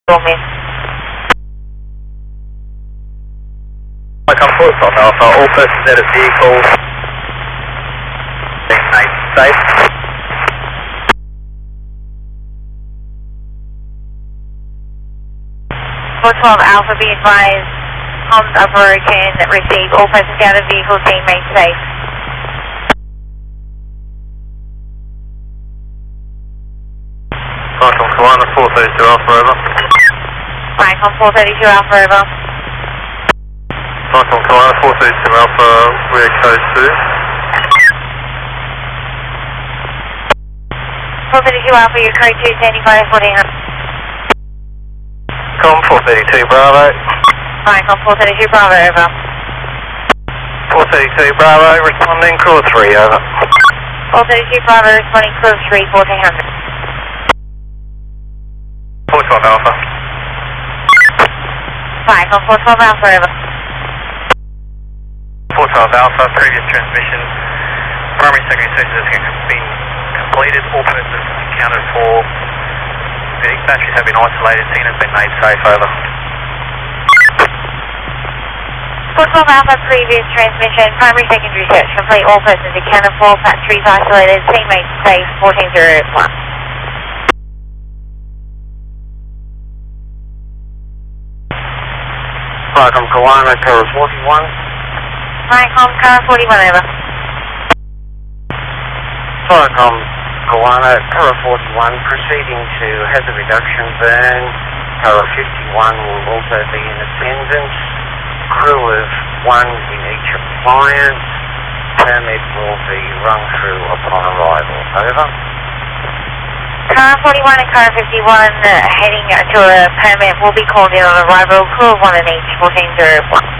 Miss. I come forward on Alpha, all persons out of vehicles being made safe. Four 12 Alpha, be advised, comms upper can receive all persons out of vehicles being made safe. Cyclone Solana 432 Alpha, over. Cyclone 432 Alpha, over. Cyclone Solana 432 Alpha, we're code 2. 432 Alpha, your code 2, standing by 1400. Com 432 Bravo. Cyclone 432 Bravo, over. 432 Bravo, responding, crew 3, over. 432 Bravo, responding crew 3, 1400. 412 Alpha. Cyclone 412 Alpha, over. 412 Alpha, previous transmission, primary secondary searches have been completed, all persons accounted for, the batteries have been isolated, scene has been made safe, over. 412 Alpha, previous transmission, primary secondary search complete, all persons accounted for, batteries isolated, scene made safe, 1401. Cyclone Solana, Cover 41. Cyclone car 41, over. Cyclone Solana, Cover 41, proceeding to hazard reduction burn. Cover 51 will also be in attendance. Crew of 1 in each appliance. Permit will be run through upon arrival. Over. Car 41 and car 51 heading to a permit will be called in on arrival. Crew of 1 in each, 1401.